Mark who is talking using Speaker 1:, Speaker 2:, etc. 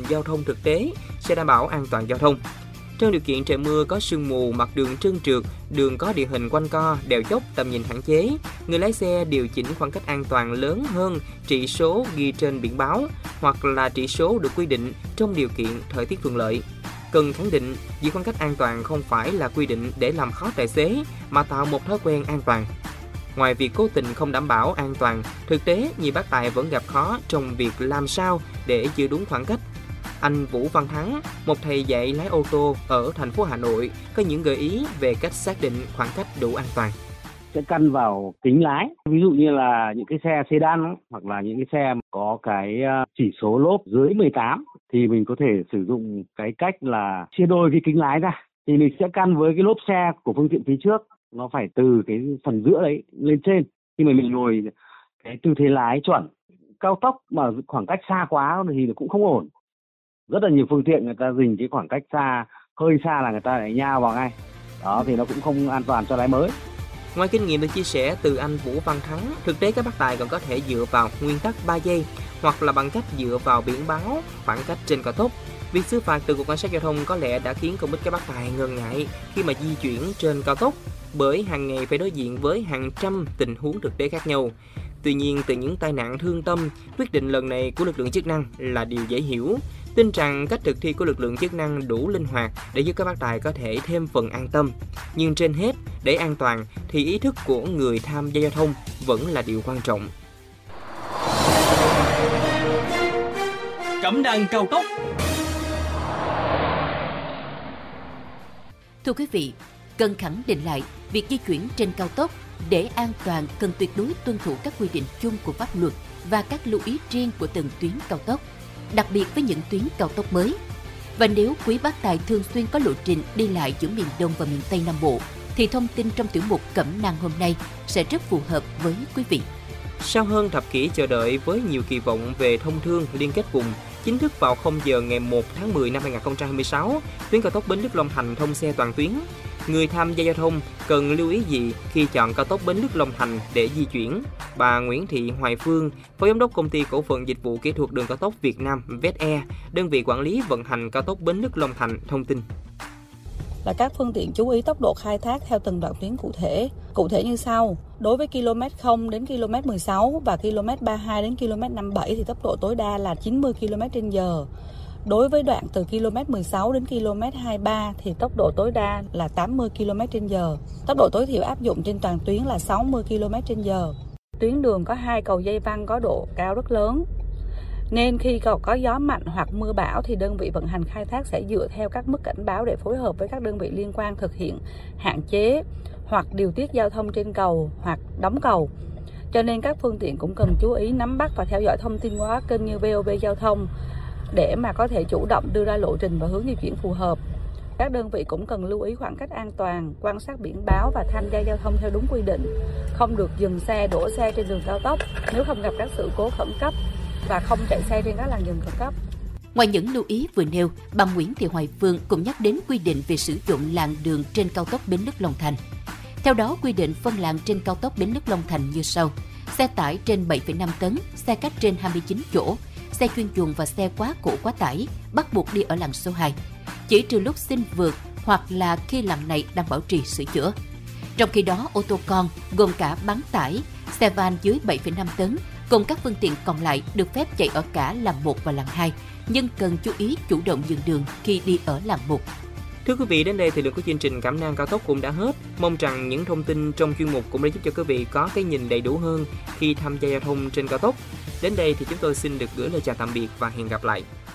Speaker 1: giao thông thực tế sẽ đảm bảo an toàn giao thông. Trong điều kiện trời mưa có sương mù, mặt đường trơn trượt, đường có địa hình quanh co, đèo dốc, tầm nhìn hạn chế, người lái xe điều chỉnh khoảng cách an toàn lớn hơn chỉ số ghi trên biển báo hoặc là chỉ số được quy định trong điều kiện thời tiết thuận lợi. Cần khẳng định, giữ khoảng cách an toàn không phải là quy định để làm khó tài xế mà tạo một thói quen an toàn. Ngoài việc cố tình không đảm bảo an toàn, thực tế nhiều bác tài vẫn gặp khó trong việc làm sao để giữ đúng khoảng cách. Anh Vũ Văn Thắng, một thầy dạy lái ô tô ở thành phố Hà Nội, có những gợi ý về cách xác định khoảng cách đủ an toàn.
Speaker 2: Sẽ căn vào kính lái, ví dụ như là những cái xe sedan hoặc là những cái xe có cái chỉ số lốp dưới 18 thì mình có thể sử dụng cái cách là chia đôi cái kính lái ra, thì mình sẽ căn với cái lốp xe của phương tiện phía trước, nó phải từ cái phần giữa đấy lên trên, khi mà mình ngồi cái tư thế lái chuẩn. Cao tốc mà khoảng cách xa quá thì cũng không ổn. Rất là nhiều phương tiện người ta dình cái khoảng cách xa, hơi xa là người ta lại nhào vào ngay. Đó thì nó cũng không an toàn cho lái mới.
Speaker 1: Ngoài kinh nghiệm được chia sẻ từ anh Vũ Văn Thắng, thực tế các bác tài còn có thể dựa vào nguyên tắc 3 giây hoặc là bằng cách dựa vào biển báo khoảng cách trên cao tốc. Việc xử phạt từ Cục Cảnh sát Giao thông có lẽ đã khiến không ít các bác tài ngần ngại khi mà di chuyển trên cao tốc, bởi hàng ngày phải đối diện với hàng trăm tình huống thực tế khác nhau. Tuy nhiên, từ những tai nạn thương tâm, quyết định lần này của lực lượng chức năng là điều dễ hiểu. Tin rằng cách thực thi của lực lượng chức năng đủ linh hoạt để giúp các bác tài có thể thêm phần an tâm. Nhưng trên hết, để an toàn thì ý thức của người tham gia giao thông vẫn là điều quan trọng.
Speaker 3: Cẩm nang cao tốc.
Speaker 4: Thưa quý vị, cần khẳng định lại việc di chuyển trên cao tốc để an toàn cần tuyệt đối tuân thủ các quy định chung của pháp luật và các lưu ý riêng của từng tuyến cao tốc, đặc biệt với những tuyến cao tốc mới. Và nếu quý bác tài thường xuyên có lộ trình đi lại giữa miền Đông và miền Tây Nam Bộ, thì thông tin trong tiểu mục Cẩm nang hôm nay sẽ rất phù hợp với quý vị.
Speaker 1: Sau hơn thập kỷ chờ đợi với nhiều kỳ vọng về thông thương liên kết vùng, chính thức vào 0 giờ ngày 1 tháng 10 năm 2026, tuyến cao tốc Bến Lức Long Thành thông xe toàn tuyến. Người tham gia giao thông cần lưu ý gì khi chọn cao tốc Bến Lức Long Thành để di chuyển? Bà Nguyễn Thị Hoài Phương, Phó Giám đốc Công ty Cổ phần Dịch vụ Kỹ thuật Đường cao tốc Việt Nam VETE, đơn vị quản lý vận hành cao tốc Bến Lức Long Thành thông tin.
Speaker 5: Là các phương tiện chú ý tốc độ khai thác theo từng đoạn tuyến cụ thể. Cụ thể như sau: đối với km 0 đến km 16 và km 32 đến km 57 thì tốc độ tối đa là 90 km/h. Đối với đoạn từ km 16 đến km 23 thì tốc độ tối đa là 80 km/h. Tốc độ tối thiểu áp dụng trên toàn tuyến là 60 km/h. Tuyến đường có 2 cầu dây văng có độ cao rất lớn, nên khi có gió mạnh hoặc mưa bão thì đơn vị vận hành khai thác sẽ dựa theo các mức cảnh báo để phối hợp với các đơn vị liên quan thực hiện hạn chế hoặc điều tiết giao thông trên cầu hoặc đóng cầu. Cho nên các phương tiện cũng cần chú ý nắm bắt và theo dõi thông tin qua các kênh như VOV Giao thông để mà có thể chủ động đưa ra lộ trình và hướng di chuyển phù hợp. Các đơn vị cũng cần lưu ý khoảng cách an toàn, quan sát biển báo và tham gia giao thông theo đúng quy định. Không được dừng xe, đổ xe trên đường cao tốc nếu không gặp các sự cố khẩn cấp và không chạy xe trên các làn dừng khẩn cấp.
Speaker 4: Ngoài những lưu ý vừa nêu, bà Nguyễn Thị Hoài Phương cũng nhắc đến quy định về sử dụng làn đường trên cao tốc Bến Lức Long Thành. Theo đó, quy định phân làn trên cao tốc Bến Lức Long Thành như sau: xe tải trên 7,5 tấn, xe khách trên 29 chỗ, xe chuyên dùng và xe quá khổ quá tải bắt buộc đi ở làn số 2, chỉ trừ lúc xin vượt hoặc là khi làn này đang bảo trì sửa chữa. Trong khi đó, ô tô con gồm cả bán tải, xe van dưới 7,5 tấn cùng các phương tiện còn lại được phép chạy ở cả làn 1 và làn 2, nhưng cần chú ý chủ động nhường đường khi đi ở làn 1.
Speaker 1: Thưa quý vị, đến đây thì lượng của chương trình Cẩm nang cao tốc cũng đã hết. Mong rằng những thông tin trong chuyên mục cũng đã giúp cho quý vị có cái nhìn đầy đủ hơn khi tham gia giao thông trên cao tốc. Đến đây thì chúng tôi xin được gửi lời chào tạm biệt và hẹn gặp lại.